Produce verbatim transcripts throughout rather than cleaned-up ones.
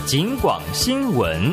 警广新闻。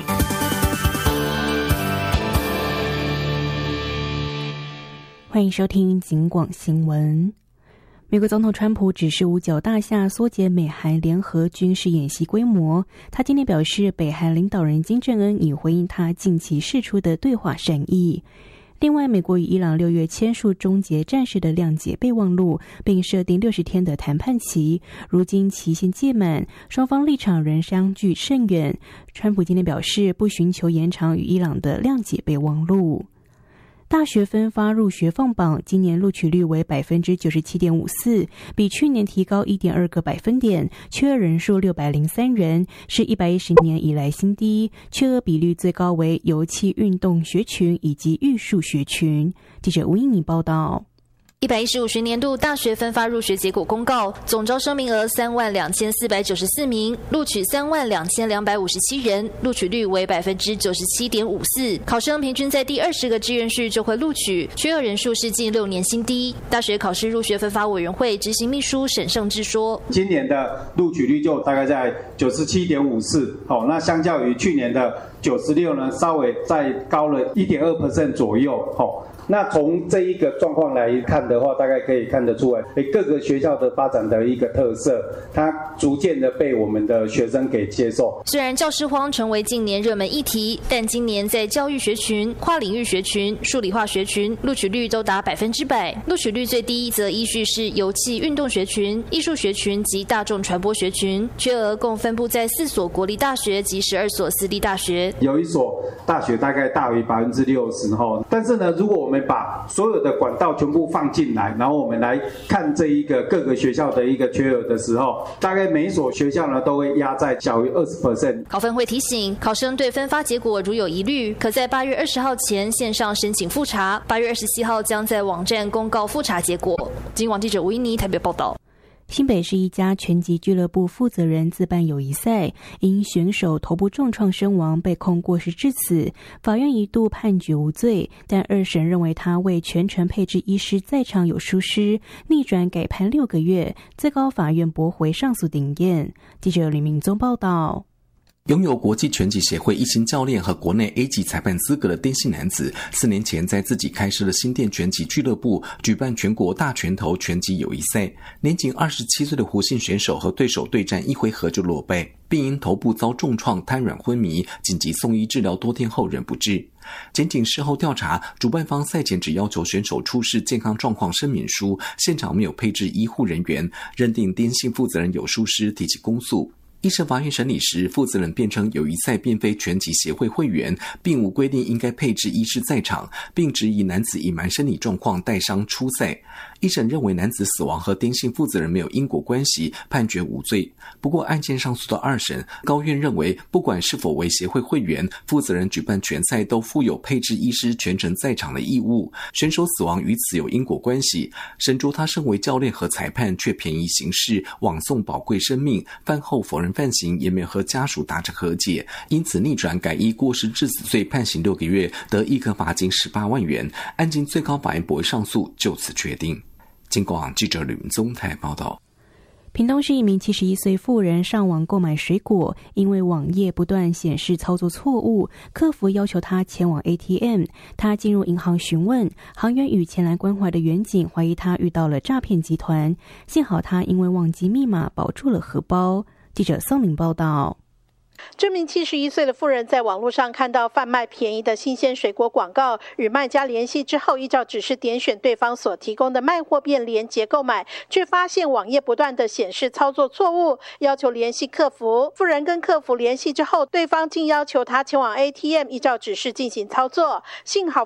欢迎收听警广新闻。美国总统川普指示五角大厦缩减美韩联合军事演习规模。他今天表示，北韩领导人金正恩已回应他近期释出的对话善意。另外，美国与伊朗六月签署终结战事的谅解备忘录，并设定六十天的谈判期。如今期限届满，双方立场仍相距甚远。川普今天表示，不寻求延长与伊朗的谅解备忘录。大学分发入学放榜，今年录取率为 百分之九十七点五四， 比去年提高 一点二个百分点，缺额人数六百零三人，是一百一十年以来新低，缺额比率最高为游憩运动学群以及艺术学群。记者吴英妮报道。 一百一十五学年度大学分发入学结果公告，总招生名额三万两千四百九十四名，录取三万两千两百五十七人，录取率为 百分之九十七点五四。考生平均在第二十个志愿序就会录取，缺额人数是近六年新低。大学考试入学分发委员会执行秘书沈胜志说：“ 今年的录取率就大概在 九十七点五四，好，那相较于去年的九十六呢，稍微再高了 一点二 百分点 左右，好。”那从这一个状况来看的话，大概可以看得出来，各个学校的发展的一个特色，它逐渐的被我们的学生给接受。 虽然教师荒成为近年热门议题，但今年在教育学群、跨领域学群、数理化学群录取率都达百分之百，录取率最低则依序是游憩运动学群、艺术学群及大众传播学群，缺额共分布在四所国立大学及十二所私立大学。 有一所大学大概大于百分之六十哈，但是呢，如果我们把所有的管道全部放进来，然后我们来看这一个各个学校的一个缺额的时候，大概每一所学校呢都会压在小于 百分之二十。 考分会提醒考生对分发结果如有疑虑，可在八月二十号前线上申请复查，八月二十七号将在网站公告复查结果。警广记者吴依妮台北报道。 新北市一家拳击俱乐部负责人自办友谊赛，因选手头部重创身亡，被控过失致死。法院一度判决无罪，但二审认为他为全程配置医师在场有疏失，逆转改判六个月。最高法院驳回上诉定验。记者李明宗报道。 拥有国际拳击协会一星教练和国内 A 级裁判资格的丁姓男子，四年前在自己开设的新店拳击俱乐部举办全国大拳头拳击友谊赛，年仅二十七岁的胡姓选手和对手对战一回合就落败，并因头部遭重创瘫软昏迷，紧急送医治疗多天后仍不治。检警事后调查，主办方赛前只要求选手出示健康状况声明书，现场没有配置医护人员，认定丁姓负责人有疏失，提起公诉。一审法院审理时，负责人辩称友谊赛并非拳击协会会员，并无规定应该配置医师在场，并质疑男子隐瞒身体状况带伤出赛。一审认为男子死亡和丁姓负责人没有因果关系，判决无罪。不过案件上诉到二审，高院认为不管是否为协会会员，负责人举办拳赛都负有配置医师全程在场的义务，选手死亡与此有因果关系。审酌他身为教练和裁判却便宜行事，枉送宝贵生命，饭后否认犯行，也没有和家属达成和解，因此逆转改依过失致死罪判刑六个月，得一颗罚金十八万元。案件最高法院驳回上诉，就此确定。警广记者吕明宗台报道。 屏东市一名七十一岁妇人上网购买水果，因为网页不断显示操作错误，客服要求她前往 A T M。她进入银行询问，行员与前来关怀的员警怀疑她遇到了诈骗集团，幸好她因为忘记密码保住了荷包。记者宋明报道。 这名七十一岁的妇人在网络上看到贩卖便宜的新鲜水果广告，与卖家联系之后，依照指示点选对方所提供的卖货便连结购买，却发现网页不断的显示操作错误，要求联系客服。妇人跟客服联系之后，对方竟要求她前往 A T M 依照指示进行操作，幸好